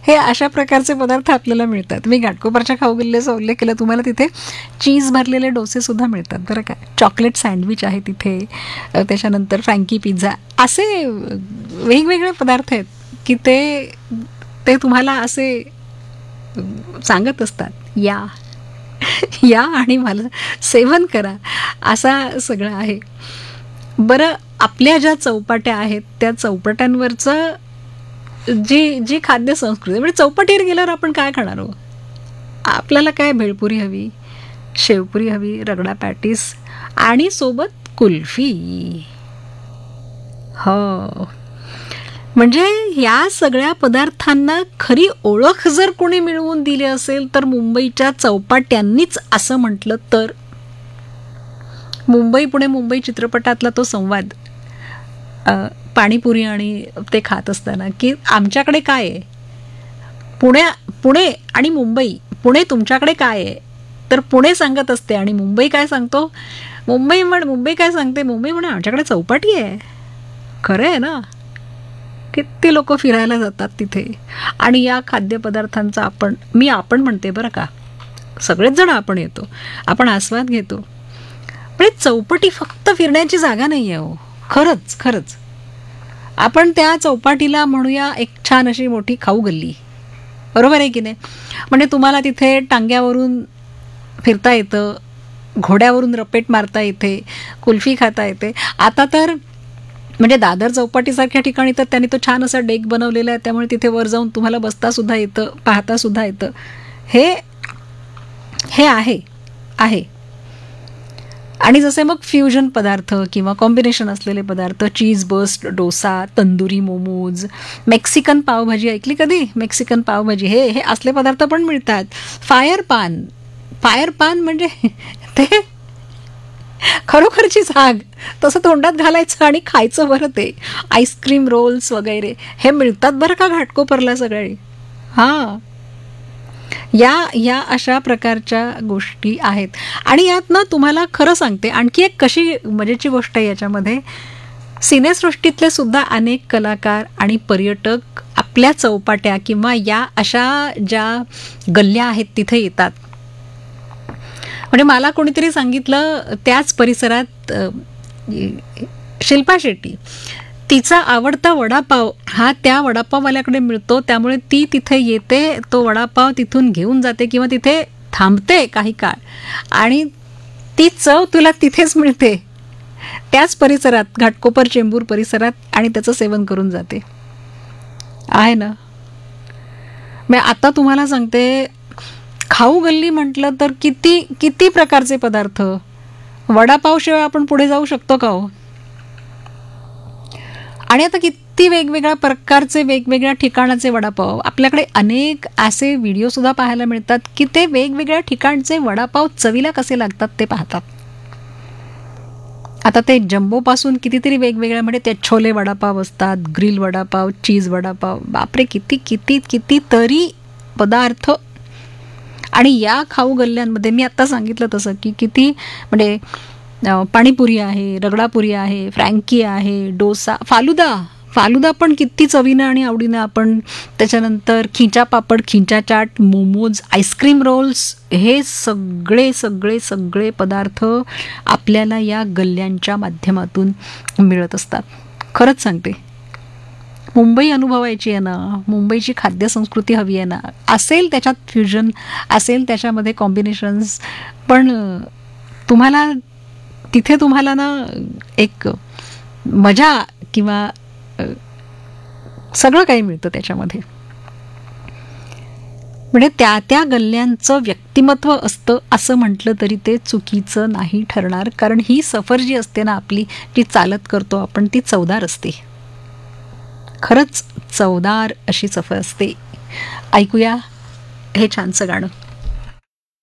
हे अशा प्रकारचे पदार्थ आपल्याला मिळतात. मी घाटकोपरच्या खाऊगल्लीचा उल्लेख केला, तुम्हाला तिथे चीज भरलेले डोसे सुद्धा मिळतात बरं का. चॉकलेट सँडविच आहे तिथे, त्याच्यानंतर फ्रँकी पिझ्झा, असे वेगवेगळे पदार्थ आहेत की ते तुम्हाला असे सांगत असतात, या या आणि मला सेवन करा, असा सगळं आहे. बरं, आपल्या ज्या चौपाट्या आहेत त्या चौपाट्यांवरचं जी खाद्य संस्कृती, म्हणजे चौपाटीवर गेल्यावर आपण काय खाणार हो? आपल्याला काय, भेळपुरी हवी, शेवपुरी हवी, रगडा पॅटीस आणि सोबत कुल्फी. हो, म्हणजे या सगळ्या पदार्थांना खरी ओळख जर कोणी मिळवून दिली असेल तर मुंबईच्या चौपाट्यांनीच असं म्हटलं तर. मुंबई पुणे मुंबई चित्रपटातला तो संवाद, पाणीपुरी आणि ते खात असताना, की आमच्याकडे काय आहे, पुणे आणि मुंबई, पुणे तुमच्याकडे काय आहे, तर पुणे सांगत असते आणि मुंबई काय सांगतो, मुंबई काय सांगते, मुंबई म्हणे आमच्याकडे चौपाटी आहे. खरं आहे ना, किती लोक फिरायला जातात तिथे आणि या खाद्यपदार्थांचा आपण म्हणते बरं का, सगळेच जण आपण येतो, आपण आस्वाद घेतो. पण चौपाटी फक्त फिरण्याची जागा नाही आहे हो, खरंच. आपण त्या चौपाटीला म्हणूया एक छान अशी मोठी खाऊ गल्ली, बरोबर आहे की नाही. म्हणजे तुम्हाला तिथे टांग्यावरून फिरता येतं, घोड्यावरून रपेट मारता येते, कुल्फी खाता येते. आता तर म्हणजे दादर चौपाटीसारख्या ठिकाणी तर त्यांनी तो छान असा डेक बनवलेला आहे, त्यामुळे तिथे वर जाऊन तुम्हाला बसता सुद्धा येतं, पाहता सुद्धा येतं. हे आहे. आणि जसे मग फ्युजन पदार्थ किंवा कॉम्बिनेशन असलेले पदार्थ, चीज बस्ट डोसा, तंदुरी मोमोज, मेक्सिकन पावभाजी, ऐकली कधी मेक्सिकन पावभाजी, हे असले पदार्थ पण मिळतात. फायर पान म्हणजे ते खरोखरची आग, तसं तोंडात घालायचं आणि खायचं बरं. ते आईस्क्रीम रोल्स वगैरे हे मिळतात बरं का घाटकोपरला सगळे. हां, या अशा प्रकारच्या गोष्टी आहेत. आणि यात ना तुम्हाला खरं सांगते, आणखी एक कशी मजेची गोष्ट आहे याच्यामध्ये, सिनेसृष्टीतले सुद्धा अनेक कलाकार आणि पर्यटक आपल्या चौपाट्या किंवा या अशा ज्या गल्ल्या आहेत तिथे येतात. म्हणजे मला कोणीतरी सांगितलं, त्याच परिसरात शिल्पा शेट्टी, तिचा आवडता वडापाव हा त्या वडापाववाल्याकडे मिळतो, त्यामुळे ती तिथे येते, तो वडापाव तिथून घेऊन जाते किंवा तिथे थांबते काही काळ आणि ती चव तुला तिथेच मिळते, त्याच परिसरात, घाटकोपर चेंबूर परिसरात, आणि त्याचं सेवन करून जाते. आहे ना. मी आता तुम्हाला सांगते, खाऊ गल्ली म्हटलं तर किती प्रकारचे पदार्थ. वडापावशिवाय आपण पुढे जाऊ शकतो का हो? आणि आता किती वेगवेगळ्या प्रकारचे वेगवेगळ्या ठिकाणाचे वडापाव. आपल्याकडे अनेक असे व्हिडिओ सुद्धा पाहायला मिळतात की ते वेगवेगळ्या ठिकाणचे वडापाव चवीला कसे लागतात ते पाहतात. आता ते जम्बोपासून कितीतरी वेगवेगळ्या, म्हणजे ते छोले वडापाव असतात, ग्रिल वडापाव, चीज वडापाव, बापरे किती तरी पदार्थ. आणि या खाऊ गल्ल्यांमध्ये मी आत्ता सांगितलं तसं की किती, म्हणजे पाणीपुरी आहे, रगडापुरी आहे, फ्रँकी आहे, डोसा, फालुदा पण किती चवीनं आणि आवडीनं आपण, त्याच्यानंतर खिंचा पापड, खिंचा चाट, मोमोज, आईस्क्रीम रोल्स, हे सगळे पदार्थ आपल्याला या गल्ल्यांच्या माध्यमातून मिळत असतात. खरंच सांगते, मुंबई अनुभवायची आहे ना, मुंबईची खाद्यसंस्कृती हवी आहे ना, असेल त्याच्यात फ्युजन, असेल त्याच्यामध्ये कॉम्बिनेशन्स, पण तुम्हाला ना एक मजा किंवा सगळं काही मिळतं त्याच्यामध्ये. म्हणजे त्या गल्ल्यांचं व्यक्तिमत्व असतं असं म्हटलं तरी ते चुकीचं नाही ठरणार, कारण ही सफर जी असते ना आपली, जी चालत करतो आपण, ती चवदार असते. खरंच चवदार अशी सफर असते. ऐकूया हे छानसं गाणं.